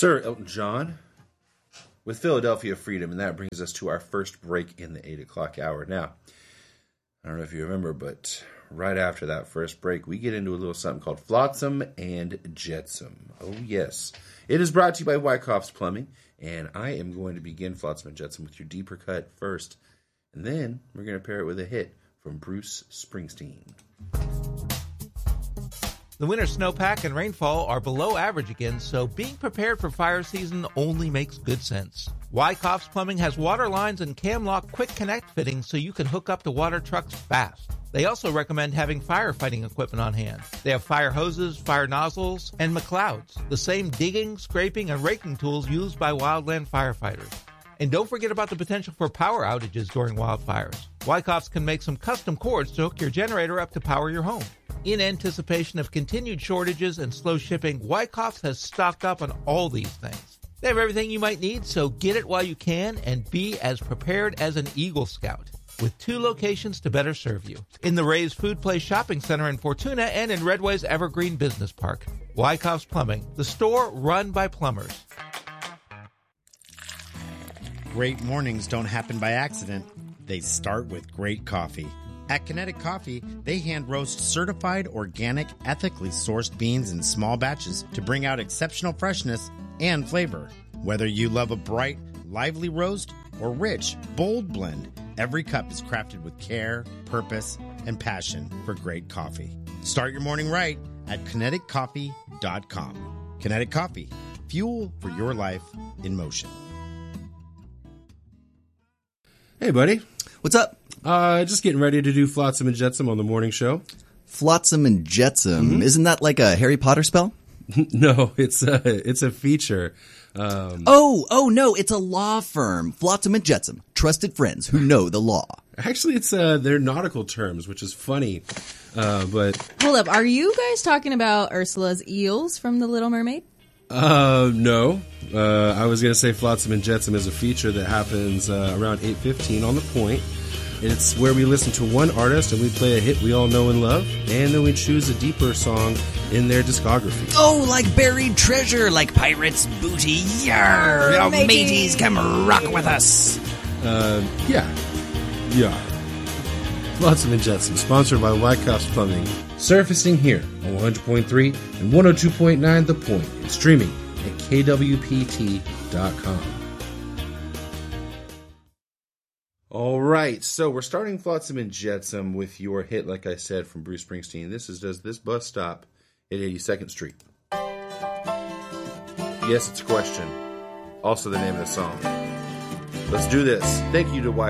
Sir Elton John with Philadelphia Freedom, and that brings us to our first break in the 8 o'clock hour. Now, I don't know if you remember, but right after that first break, we get into a little something called Flotsam and Jetsam. Oh, yes. It is brought to you by Wyckoff's Plumbing, and I am going to begin Flotsam and Jetsam with your deeper cut first, and then we're going to pair it with a hit from Bruce Springsteen. The winter snowpack and rainfall are below average again, so being prepared for fire season only makes good sense. Wyckoff's Plumbing has water lines and Camlock Quick Connect fittings so you can hook up to water trucks fast. They also recommend having firefighting equipment on hand. They have fire hoses, fire nozzles, and McLeods, the same digging, scraping, and raking tools used by wildland firefighters. And don't forget about the potential for power outages during wildfires. Wyckoff's can make some custom cords to hook your generator up to power your home. In anticipation of continued shortages and slow shipping, Wyckoff's has stocked up on all these things. They have everything you might need, so get it while you can and be as prepared as an Eagle Scout. With 2 locations to better serve you. In the Ray's Food Place Shopping Center in Fortuna and in Redway's Evergreen Business Park. Wyckoff's Plumbing, the store run by plumbers. Great mornings don't happen by accident. They start with great coffee. At Kinetic Coffee, they hand roast certified, organic, ethically sourced beans in small batches to bring out exceptional freshness and flavor. Whether you love a bright, lively roast or rich, bold blend, every cup is crafted with care, purpose, and passion for great coffee. Start your morning right at kineticcoffee.com. Kinetic Coffee, fuel for your life in motion. Hey, buddy. What's up? Just getting ready to do Flotsam and Jetsam on the morning show. Flotsam and Jetsam. Mm-hmm. Isn't that like a Harry Potter spell? No, it's a feature. Oh, no, it's a law firm. Flotsam and Jetsam. Trusted friends who know the law. Actually, it's they're nautical terms, which is funny. But hold up, are you guys talking about Ursula's eels from The Little Mermaid? No. I was going to say Flotsam and Jetsam is a feature that happens around 8:15 on The Point. It's where we listen to one artist and we play a hit we all know and love, and then we choose a deeper song in their discography. Oh, like buried treasure, like pirates' booty. Yarr! Oh, mateys, come rock with us. Yeah. Flotsam and Jetsam, sponsored by Wyckoff's Plumbing. Surfacing here on 100.3 and 102.9 The Point, and streaming at kwpt.com. All right, so we're starting Flotsam and Jetsam with your hit, like I said, from Bruce Springsteen. This is Does This Bus Stop at 82nd Street? Yes, it's a question. Also the name of the song. Let's do this. Thank you to